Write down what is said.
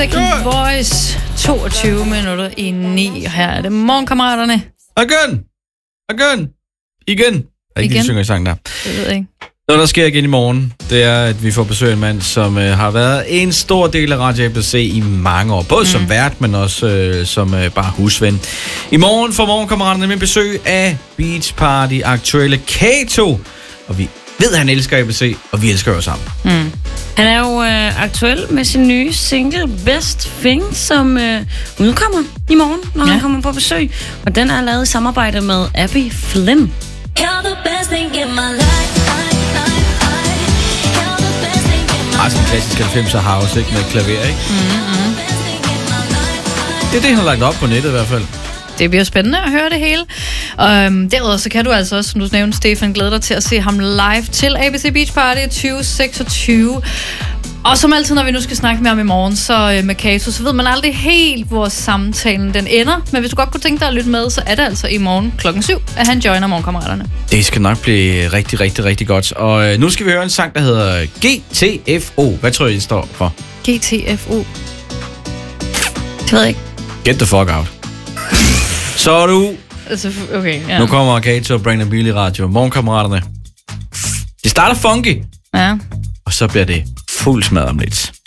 Second Voice. 22 minutter i 9. Her er det morgenkammeraterne. Igen. Jeg ikke lige synger i sangen der. Det ved jeg ikke. Noget, der sker igen i morgen, det er, at vi får besøg af en mand, som har været en stor del af Radio ABC i mange år. Både som vært, men også som bare husven. I morgen får morgenkammeraterne med besøg af Beach Party aktuelle Kato. Og vi ved, at han elsker ABC, og vi elsker jo sammen. Han er jo aktuel med sin nye single Best Thing, som udkommer i morgen, når han kommer på besøg. Og den er lavet i samarbejde med Abby Flynn. Sådan en klassisk 90'er house, ikke? Med klaver, ikke? Det er det, han har lagt op på nettet i hvert fald. Det bliver spændende at høre det hele. Og derudover så kan du altså også, som du nævnte, Stefan, glæde dig til at se ham live til ABC Beach Party 2026. Og som altid, når vi nu skal snakke mere om i morgen, så med Kato, så ved man aldrig helt, hvor samtalen den ender. Men hvis du godt kunne tænke dig at lytte med, så er det altså i morgen 7:00, at han joiner morgenkammeraterne. Det skal nok blive rigtig, rigtig, rigtig godt. Og nu skal vi høre en sang, der hedder GTFO. Hvad tror I, det står for? GTFO. Det ved jeg ikke. Get the fuck out. Så er du. Altså, okay, ja. Nu kommer Kato og Brandon Beal i radio. Morgenkammeraterne. Det starter funky. Ja. Og så bliver det fuld smad om lidt.